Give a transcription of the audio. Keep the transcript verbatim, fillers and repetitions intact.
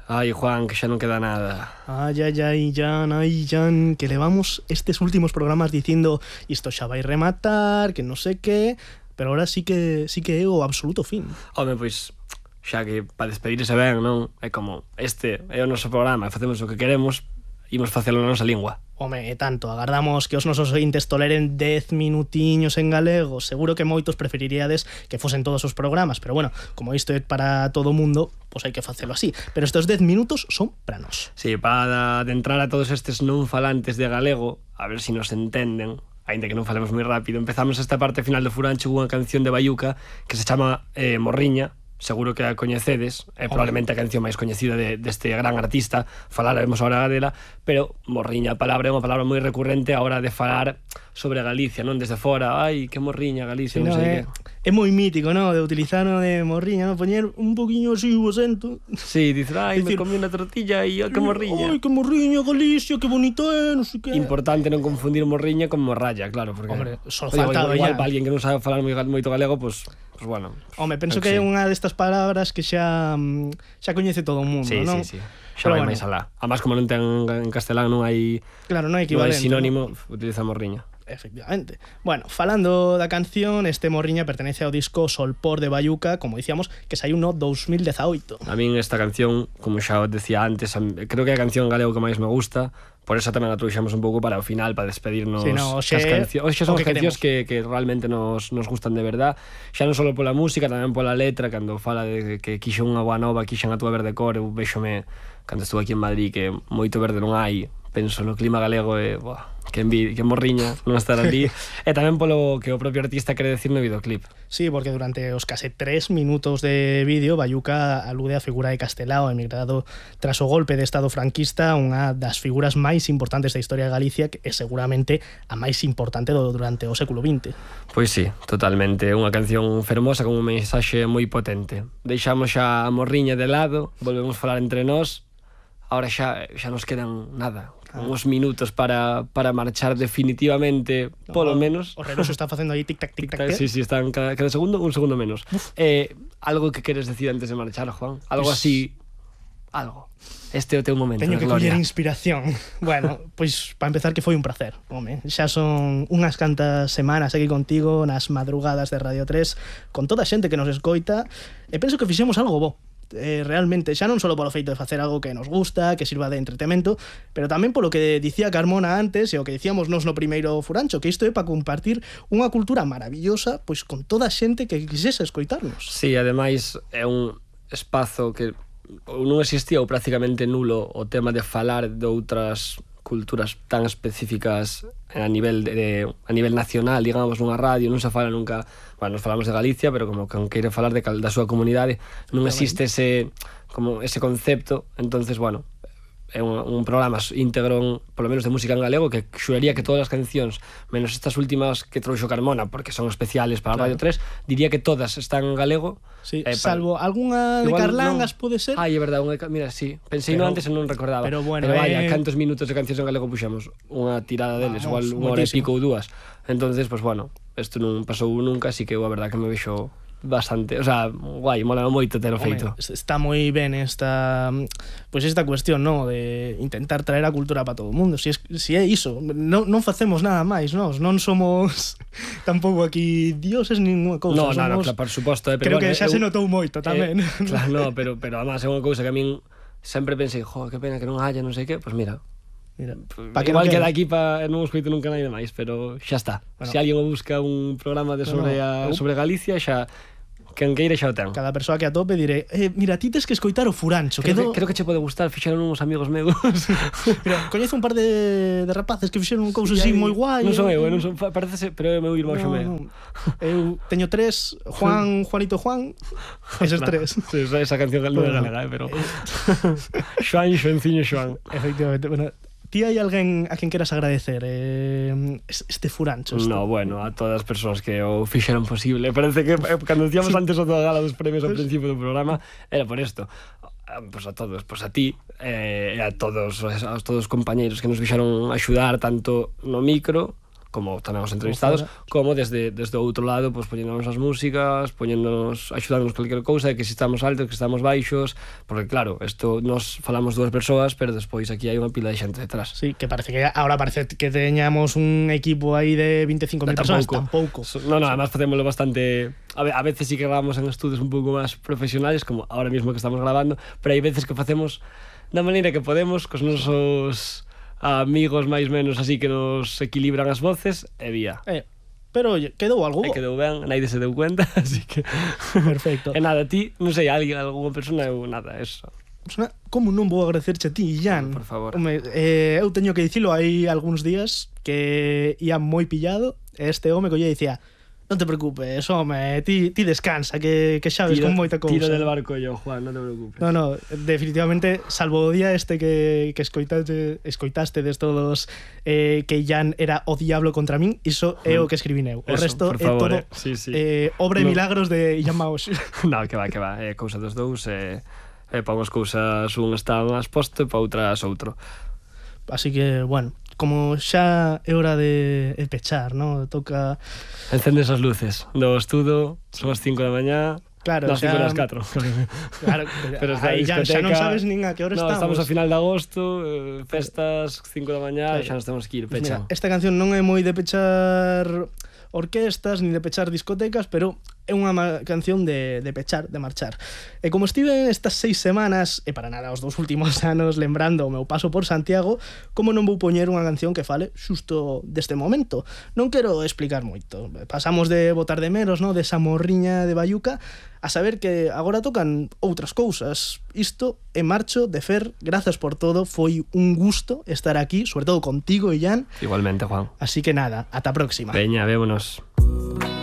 Ai, Juan, que xa non queda nada. Ay, ay, ay, Jan, ay, Jan, que levamos estes últimos programas dicindo isto xa vai rematar, que non sei que, pero ahora sí que sí que é o absoluto fin. Home, pois, xa que para despedirse ben, non? É como, este é o noso programa, facemos o que queremos, imos facelo na nosa lingua. Home, e tanto, agardamos que os nosos ointes toleren dez minutiños en galego. Seguro que moitos preferiríades que fosen todos os programas, pero bueno, como isto é para todo o mundo, pois hai que facelo así. Pero estes dez minutos son para nós. Sí, para adentrar a todos estes non falantes de galego, a ver se si nos entenden, aínda que non falemos moi rápido. Empezamos esta parte final do Furancho cunha canción de Bayuca que se chama eh, Morriña. Seguro que a coñecedes, é probablemente a canción máis coñecida de, deste gran artista. Falaremos agora dela, pero Morriña, a palabra é unha palabra moi recurrente a hora de falar sobre Galicia, non? Desde fora, ai, que Morriña, Galicia, sí, non sei é, que. É moi mítico, non? De utilizar o de Morriña, non? Poñer un poquinho así o acento. Sí, dices, ai, me comí unha tortilla e que Morriña. Ai, que Morriña, Galicia, que bonito é, non sei que. Importante non confundir Morriña con morralla, claro, porque hombre, só faltaba igual, igual ya. Para alguén que non sabe falar moi, moito galego, pois pues, pues bueno. Home, penso que é unha destas palabras que xa xa coñece todo o mundo, sí, non? Sí, sí, sí. Xa vai máis alá. Además, como non ten en castelán, non hai, claro, non hai equivalente, non hai sinónimo, ¿no? Utiliza Morriña. Efectivamente. Bueno, falando da canción, este Morriña pertenece ao disco Solpor de Bayuca, como dicíamos, que saiu no dos mil dezaoito. A min esta canción, como xa os decía antes, creo que é a canción galego que máis me gusta. Por eso tamén a trouxemos un pouco para o final, para despedirnos. Sí, no, xe, as cancións. Oxe, son que cancións que, que realmente nos, nos gustan de verdad. Xa non só pola música, tamén pola letra. Cando fala de que quixo unha boa nova, quixen a túa verde cor, eu véxome, cando estuve aquí en Madrid, que moito verde non hai. Penso no clima galego e, boa, que envidia, que Morriña non estar ali. E tamén polo que o propio artista quere decir no videoclip. Sí, porque durante os case tres minutos de vídeo, Bayuca alude a figura de Castelao, emigrado tras o golpe de estado franquista, unha das figuras máis importantes da historia de Galicia, que é seguramente a máis importante do, durante o século vinte. Pois sí, totalmente. Unha canción fermosa con un mensaxe moi potente. Deixamos xa a Morriña de lado, volvemos a falar entre nós. Ahora xa, xa nos quedan nada, uns minutos para, para marchar definitivamente, no, polo menos. O reloxo está facendo aí tic-tac, tic-tac. Sí, sí, están cada, cada segundo, un segundo menos. Eh, algo que queres decir antes de marchar, Juan? Algo pues, así, algo. Este é o teu momento. Teño que coller inspiración. Bueno, pois para empezar que foi un placer, home. Xa son unhas cantas semanas aquí contigo nas madrugadas de Radio tres, con toda a xente que nos escoita, e penso que fixemos algo bo. Eh, realmente, xa non só polo feito de facer algo que nos gusta, que sirva de entretemento, pero tamén polo que dicía Carmona antes e o que dicíamos nos no primeiro Furancho, que isto é para compartir unha cultura maravillosa pois con toda a xente que quisese escoitarnos. Sí, ademais é un espazo que non existía ou prácticamente nulo o tema de falar de outras culturas tan específicas a nivel de, a nivel nacional, digamos, nunha radio, non se fala nunca, bueno, nos falamos de Galicia, pero como que queire falar de, da súa comunidade, non existe ese como ese concepto. Entonces, bueno, é un, un programa íntegro, polo menos de música en galego, que xuraría que todas as cancións, menos estas últimas que trouxo Carmona, porque son especiales para claro. Radio tres, diría que todas están en galego. Sí, eh, salvo para... algunha de Carlangas, no. Pode ser. Ai, é verdade, unha, mira, sí, pensei no antes e non recordaba. Pero bueno, pero vaya, eh... cantos minutos de cancións en galego puxemos? Unha tirada deles, igual unha hora e pico ou dúas. Entonces, pues bueno, isto non pasou nunca, así que a verdade que me vexo bastante, o sea, guai, mola moito ter o feito. Home, está moi ben esta pois pues esta cuestión, no, de intentar traer a cultura para todo o mundo. Si, es, si é iso, non, non facemos nada máis, nós non somos tampouco aquí dioses ninguna cousa. No, no, no, claro, por suposto, eh, pero creo bueno, que xa eu, se notou moito tamén. Eh, claro, no, pero pero además é unha cousa que a min sempre pensei, jo, que pena que non haya, non sei que, pois pues mira. Mira, pa que igual queda aquí pa non escoito nunca nada máis, pero xa está. Bueno, se alguén busca un programa de sobre no, no. a sobre Galicia, xa quen queira xa o ten. Cada persoa que atope diré, eh, mira, ti tes que escoitar o Furancho. Creo, quedo... que, creo que che pode gustar, fixeron uns amigos meus. Mira, coñezo un par de, de rapaces que fixeron cousas así moi guai. Non son eu, non son, parecese, pero é o meu irmão no, xameo. No. Eu teño tres, Juan, Juanito Juan, eses tres. Sí, esa canción non é galega, eh, pero... Xoan, Xoanciño, Xoan. Efectivamente, bueno... Ti hai alguén a quen queras agradecer eh, este Furancho? Este? No, bueno, a todas as persoas que o fixeron posible. Parece que eh, cando decíamos antes o toda gala dos premios ao principio do programa era por isto. Pues a todos, pues a ti eh, e a todos, a todos os compañeiros que nos fixeron axudar tanto no micro como tamén os entrevistados, como desde, desde o outro lado, pues, poñéndonos as músicas, poñéndonos, axudándonos calquer cousa, que si estamos altos, que estamos baixos, porque claro, isto nos falamos dúas persoas, pero despois aquí hai unha pila de xente detrás. Sí, que parece que ahora parece que teñamos un equipo aí de veinticinco mil persoas, tampouco. No, no, además facémoslo bastante, a veces sí que grabamos en estudios un pouco máis profesionales, como ahora mismo que estamos grabando, pero hai veces que facemos da maneira que podemos, cos nosos amigos máis menos así que nos equilibran as voces, e vía. Eh, pero oye, quedou algo. E quedou ben, naide se deu cuenta, así que... Perfecto. E nada, ti, non sei, alguén, alguna persona, eu nada, eso. Como non vou agradecerche a ti, Ian? Por favor. Home, eh, eu teño que dicilo hai algúns días que Ian moi pillado, e este home colle e dicía: non te preocupes, home, ti, ti descansa, que, que xa ves tiro, con moita cousa. Tiro del barco yo, Juan, non te preocupes. No, no, definitivamente, salvo o día este que, que escoitaste, escoitaste des todos eh, que Ian era o diablo contra min, iso é o que escribín eu. O eso, resto é favor, todo eh. sí, sí. Eh, obra e no. milagros de Ian Maos. No, que va, que va, é cousa dos dous, e, e pa unhas cousas un está máis posto e pa outras outro. Así que, bueno, como xa é hora de, de pechar, ¿no? Toca... Encendes as luces do estudo, son as cinco da mañá. Claro, no, xa... cinco das catro. Claro, pero aí ya, xa non sabes nin a que hora no, estamos. Estamos a final de agosto, eh, festas, cinco da mañá, claro. E xa nos temos que ir, pecha. Mira, esta canción non é moi de pechar orquestas, ni de pechar discotecas, pero é unha canción de, de pechar, de marchar. E como estive estas seis semanas, e para nada os dous últimos anos, lembrando o meu paso por Santiago, como non vou poñer unha canción que fale xusto deste momento? Non quero explicar moito. Pasamos de botar de meros, no? Desa morriña de Bayuca, a saber que agora tocan outras cousas. Isto é marcho de Fer, grazas por todo, foi un gusto estar aquí, sobre todo contigo, Ian. Igualmente, Juan. Así que nada, ata a próxima. Veña, vémonos.